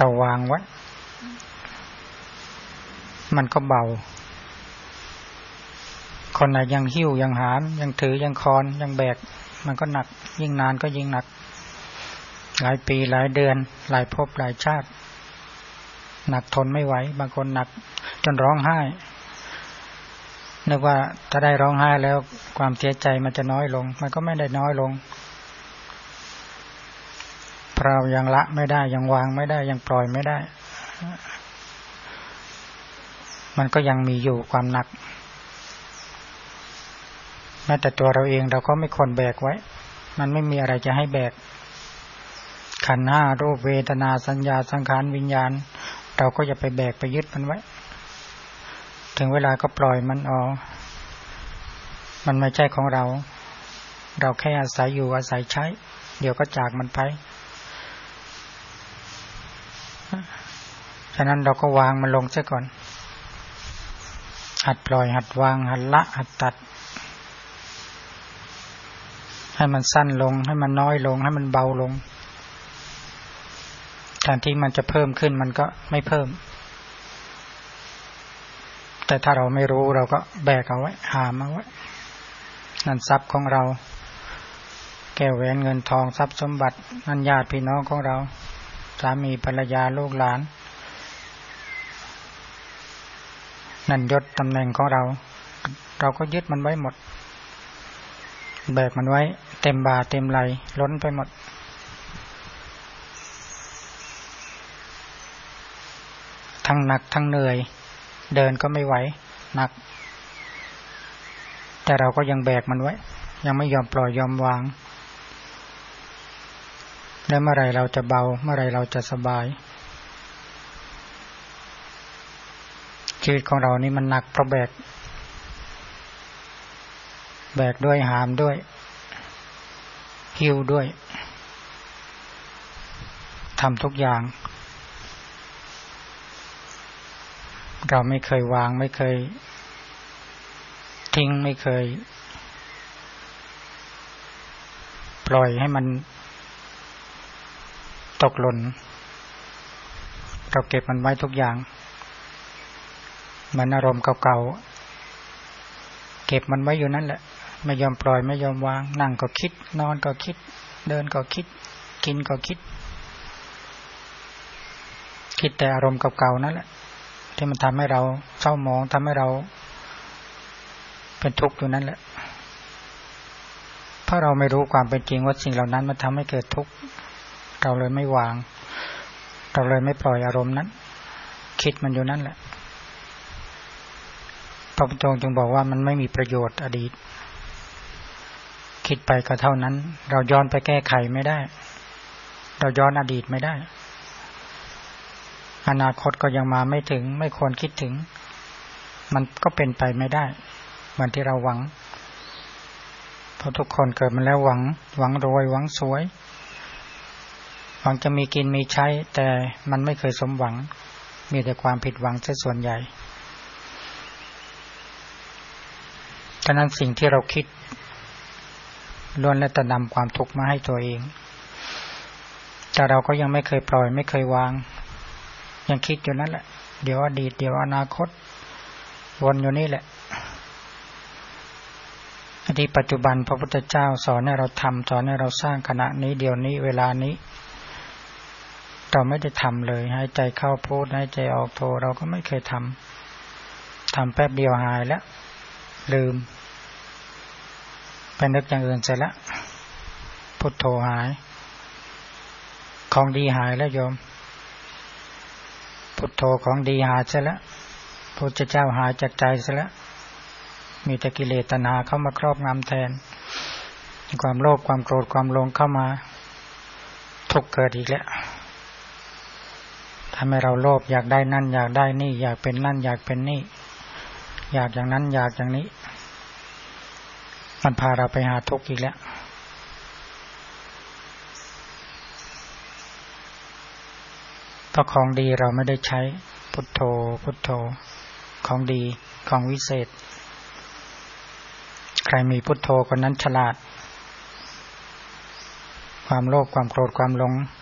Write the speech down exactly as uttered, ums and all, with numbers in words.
เราวางไว้มันก็เบาคนไหนยังหิ้วยังหามยังถือยังคอนยังแบกมันก็หนักยิ่งนานก็ยิ่งหนักหลายปีหลายเดือนหลายภพหลายชาติหนักทนไม่ไหวบางคนหนักจนร้องไห้นึกว่าถ้าได้ร้องไห้แล้วความเสียใจมันจะน้อยลงมันก็ไม่ได้น้อยลงเพราะเรายังละไม่ได้ยังวางไม่ได้ยังปล่อยไม่ได้มันก็ยังมีอยู่ความหนักแม้แต่ตัวเราเองเราก็ไม่ควรแบกไว้มันไม่มีอะไรจะให้แบกขันธ์ห้ารูปเวทนาสัญญาสังขารวิญญาณเราก็อย่าไปแบกไปยึดมันไว้ถึงเวลาก็ปล่อยมันออกมันไม่ใช่ของเราเราแค่อาศัยอยู่อาศัยใช้เดี๋ยวก็จากมันไปฉะนั้นเราก็วางมันลงซะก่อนหัดปล่อยหัดวางหัดละหัดตัดให้มันสั้นลงให้มันน้อยลงให้มันเบาลงแทนที่มันจะเพิ่มขึ้นมันก็ไม่เพิ่มแต่ถ้าเราไม่รู้เราก็แบกเอาไว้หามเอาไว้นั่นทรัพย์ของเราแก้วแหวนเงินทองทรัพย์สมบัตินั่นญาติพี่น้องของเราสามีภรรยาลูกหลานนั่นยศตำแหน่งของเราเราก็ยึดมันไว้หมดแบกมันไว้เต็มบ่าเต็มไหลล้นไปหมดทั้งหนักทั้งเหนื่อยเดินก็ไม่ไหวหนักแต่เราก็ยังแบกมันไว้ยังไม่ยอมปล่อยยอมวางแล้วเมื่อไรเราจะเบาเมื่อไรเราจะสบายชีวิตของเรานี่มันหนักเพราะแบกแบกด้วยหามด้วยหิ้วด้วยทำทุกอย่างเราไม่เคยวางไม่เคยทิ้งไม่เคยปล่อยให้มันตกหล่นเราเก็บมันไว้ทุกอย่างมันอารมณ์เก่าๆเก็บมันไว้อยู่นั่นแหละไม่ยอมปล่อยไม่ยอมวางนั่งก็คิดนอนก็คิดเดินก็คิดกินก็คิดคิดแต่อารมณ์เก่าๆนั่นแหละที่มันทำให้เราเศร้าหมองทำให้เราเป็นทุกข์อยู่นั่นแหละเพราะเราไม่รู้ความเป็นจริงว่าสิ่งเหล่านั้นมันทำให้เกิดทุกข์เราเลยไม่วางเราเลยไม่ปล่อยอารมณ์นั้นคิดมันอยู่นั่นแหละพระพุทธองค์จึงบอกว่ามันไม่มีประโยชน์อดีตคิดไปก็เท่านั้นเราย้อนไปแก้ไขไม่ได้เราย้อนอดีตไม่ได้อนาคตก็ยังมาไม่ถึงไม่ควรคิดถึงมันก็เป็นไปไม่ได้เหมือนที่เราหวังเพราะทุกคนเกิดมาแล้วหวังหวังรวยหวังสวยหวังจะมีกินมีใช้แต่มันไม่เคยสมหวังมีแต่ความผิดหวังซะส่วนใหญ่ฉะนั้นสิ่งที่เราคิดล้วนแล้วแต่นำความทุกข์มาให้ตัวเองแต่เราก็ยังไม่เคยปล่อยไม่เคยวางยังคิดอยู่นั่นแหละเดี๋ยวอดีตเดี๋ยวอนาคตวนอยู่นี่แหละอดีตปัจจุบันพระพุทธเจ้าสอนให้เราทำสอนให้เราสร้างขณะนี้เดี๋ยวนี้เวลานี้เราไม่ได้ทำเลยหายใจเข้าพูดหายใจออกโทเราก็ไม่เคยทำทำแป๊บเดียวหายแล้วลืมไปนึกอย่างอื่นเสร็จแล้วพุทโธหายของดีหายแล้วโยมพุทโธของดีหายเสร็จแล้วพระพุทธเจ้าหายจากใจเสร็จแล้วมีแต่กิเลสตัณหาเข้ามาครอบงำแทนความโลภความโกรธความหลงเข้ามาทุกข์เกิดอีกแล้วทำให้เราโลภอยากได้นั่นอยากได้นี่อยากเป็นนั่นอยากเป็นนี่อยากอย่างนั้นอยากอย่างนี้มันพาเราไปหาทุกข์อีกแล้วเพราะของดีเราไม่ได้ใช้พุทโธพุทโธของดีของวิเศษใครมีพุทโธคนนั้นฉลาดความโลภความโกรธความหลง